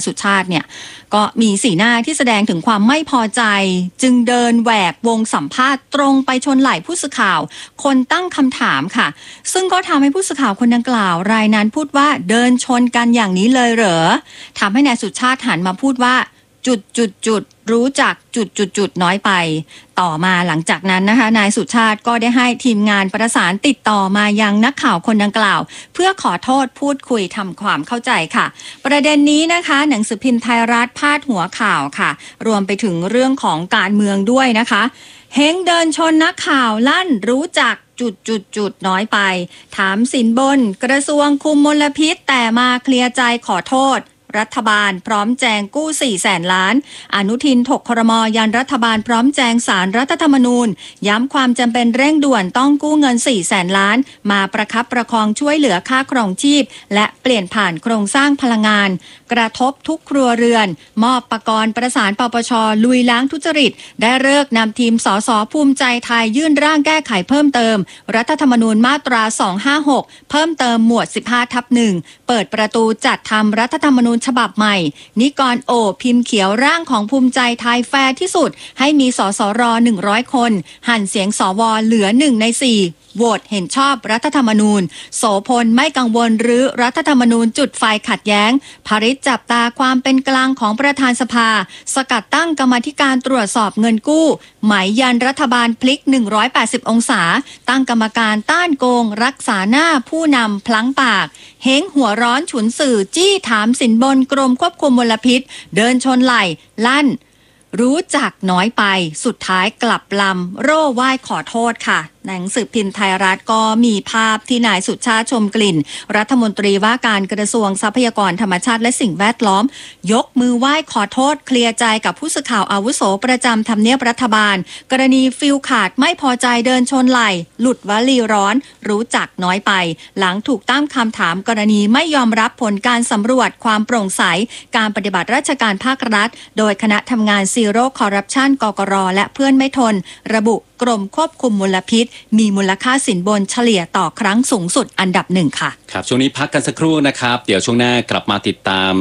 สุชาติเนี่ยก็มีสีหน้าที่แสดงถึงความไม่พอใจจึงเดินแหวกวงสัมภาษณ์ตรงไปชนไหล่ผู้สื่อข่าวคนตั้งคำถามค่ะซึ่งก็ทำให้ผู้สื่อข่าวคนดังกล่าวรายนั้นพูดว่าเดินชนกันอย่างนี้เลยเหรอทำให้นายสุชาติหันมาพูดว่าจุดรู้จักจุดน้อยไปต่อมาหลังจากนั้นนะคะนายสุชาติก็ได้ให้ทีมงานประสานติดต่อมายังนักข่าวคนดังกล่าวเพื่อขอโทษพูดคุยทำความเข้าใจค่ะประเด็นนี้นะคะหนังสือพิมพ์ไทยรัฐพาดหัวข่าวค่ะรวมไปถึงเรื่องของการเมืองด้วยนะคะเฮงเดินชนนักข่าวลั่นรู้จักจุดน้อยไปถามสินบนกระทรวงคุมมลพิษแต่มาเคลียร์ใจขอโทษรัฐบาลพร้อมแจงกู้400,000 ล้านอนุทินถกครม.ยันรัฐบาลพร้อมแจงศาลรัฐธรรมนูญย้ำความจำเป็นเร่งด่วนต้องกู้เงิน400,000 ล้านมาประคับประคองช่วยเหลือค่าครองชีพและเปลี่ยนผ่านโครงสร้างพลังงานกระทบทุกครัวเรือนมอบปกรณ์ประสานปปช.ลุยล้างทุจริตได้ฤกษ์นำทีมสส.ภูมิใจไทยยื่นร่างแก้ไขเพิ่มเติมรัฐธรรมนูญมาตรา256เพิ่มเติมหมวด 15/1 เปิดประตูจัดทำรัฐธรรมนูญฉบับใหม่นิกรโอพิมพ์เขียวร่างของภูมิใจไทยแฟร์ที่สุดให้มีสสร100 คนหั่นเสียงสวเหลือ1 ใน 4โหวตเห็นชอบรัฐธรรมนูญโสพลไม่กังวลหรือรัฐธรรมนูญจุดไฟขัดแย้งภริษจับตาความเป็นกลางของประธานสภาสกัดตั้งกรรมาธิการตรวจสอบเงินกู้หมายยันรัฐบาลพลิก180องศาตั้งกรรมการต้านโกงรักษาหน้าผู้นำพลั้งปากเฮงหัวร้อนฉุนสื่อจี้ถามสินบนกรมควบคุมมลพิษเดินชนไหล่ลั่นรู้จักน้อยไปสุดท้ายกลับลำโร่ไหว้ขอโทษค่ะหนังสือพิมพ์ไทยรัฐก็มีภาพที่นายสุชาติชมกลิ่นรัฐมนตรีว่าการกระทรวงทรัพยากรธรรมชาติและสิ่งแวดล้อมยกมือไหว้ขอโทษเคลียร์ใจกับผู้สื่อข่าวอาวุโสประจำทำเนียบรัฐบาลกรณีฟิลขาดไม่พอใจเดินชนไหล่หลุดวลีร้อนรู้จักน้อยไปหลังถูกตั้งคำถามกรณีไม่ยอมรับผลการสำรวจความโปร่งใสการปฏิบัติราชการภาครัฐโดยคณะทำงานซีโร่คอร์รัปชันกกร.และเพื่อนไม่ทนระบุกรมควบคุมมลพิษมีมูลค่าสินบนเฉลี่ยต่อครั้งสูงสุดอันดับ1ค่ะครับช่วงนี้พักกันสักครู่นะครับเดี๋ยวช่วงหน้ากลับมาติดตาม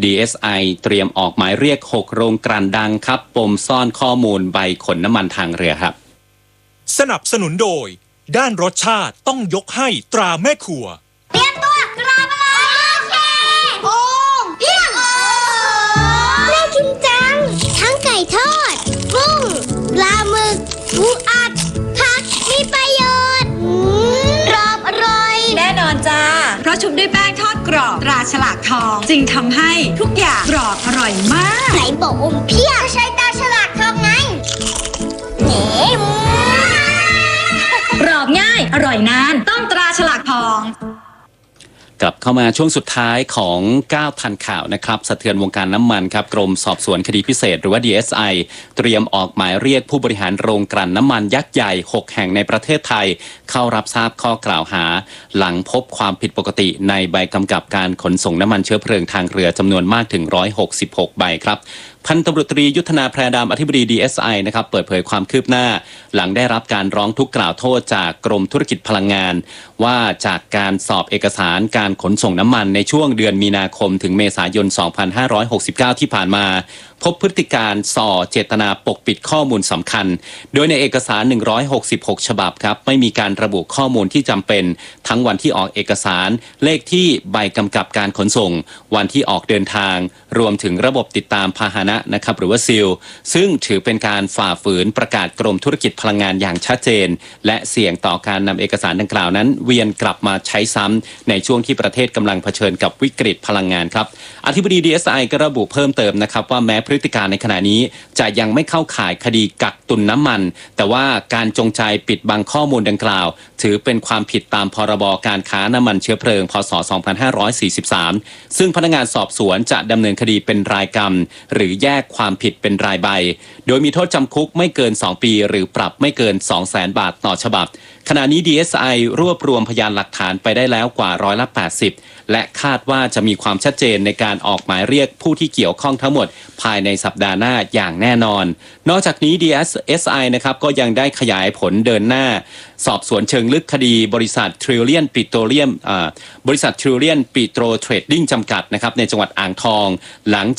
DSI เตรียมออกหมายเรียก6โรงกลั่นดังครับปมซ่อนข้อมูลใบขนน้ำมันทางเรือครับสนับสนุนโดยด้านรสชาติต้องยกให้ตราแม่ครัวเตรียมตัวกราบอะไรโอ้เพียงน่ากินจังทั้งไก่ทอดกุ้งปลาหมึกปูอัดผักมีประโยชน์กรอบอร่อยแน่นอนจ้าเพราะชุบด้วยแป้งทอดกรอบตราฉลากทองจึงทำให้ทุกอย่างกรอบอร่อยมากไหนบอกอมเพียงใช้ตราฉลากทองไงกรอบง่ายอร่อยนานต้องตราฉลากทองกลับเข้ามาช่วงสุดท้ายของ9ทันข่าวนะครับสะเทือนวงการน้ำมันครับกรมสอบสวนคดีพิเศษหรือว่า DSI เตรียมออกหมายเรียกผู้บริหารโรงกลั่นน้ำมันยักษ์ใหญ่6แห่งในประเทศไทยเข้ารับทราบข้อกล่าวหาหลังพบความผิดปกติในใบกำกับการขนส่งน้ำมันเชื้อเพลิงทางเรือจำนวนมากถึง166ใบครับพันตำรวจตรียุทธนาแพรดำอธิบดี DSI นะครับเปิดเผยความคืบหน้าหลังได้รับการร้องทุกข์กล่าวโทษจากกรมธุรกิจพลังงานว่าจากการสอบเอกสารการขนส่งน้ำมันในช่วงเดือนมีนาคมถึงเมษายน 2569 ที่ผ่านมาพบพฤติการส่อเจตนาปกปิดข้อมูลสำคัญโดยในเอกสาร166ฉบับครับไม่มีการระบุข้อมูลที่จำเป็นทั้งวันที่ออกเอกสารเลขที่ใบกำกับการขนส่งวันที่ออกเดินทางรวมถึงระบบติดตามพาหนะนะครับหรือว่าซีลซึ่งถือเป็นการฝ่าฝืนประกาศกรมธุรกิจพลังงานอย่างชัดเจนและเสี่ยงต่อการนำเอกสารดังกล่าวนั้นเวียนกลับมาใช้ซ้ำในช่วงที่ประเทศกำลังเผชิญกับวิกฤตพลังงานครับอธิบดี DSI ก็ระบุเพิ่มเติมนะครับว่าแม้พฤติการในขณะนี้จะยังไม่เข้าข่ายคดีกักตุนน้ำมันแต่ว่าการจงใจปิดบังข้อมูลดังกล่าวถือเป็นความผิดตามพรบการค้าน้ำมันเชื้อเพลิงพ.ศ. 2543ซึ่งพนักงานสอบสวนจะดำเนินคดีเป็นรายกรรมหรือแยกความผิดเป็นรายใบโดยมีโทษจำคุกไม่เกิน2ปีหรือปรับไม่เกิน 200,000 บาทต่อฉบับขณะนี้ DSI รวบรวมพยานหลักฐานไปได้แล้วกว่า80%และคาดว่าจะมีความชัดเจนในการออกหมายเรียกผู้ที่เกี่ยวข้องทั้งหมดภายในสัปดาห์หน้าอย่างแน่นอนนอกจากนี้ DSI นะครับก็ยังได้ขยายผลเดินหน้าสอบสวนเชิงลึกคดีบริษัท Trillion Petroleum บริษัท Trillion Petro Trading จำกัดนะครับในจังหวัดอ่างทองหลัง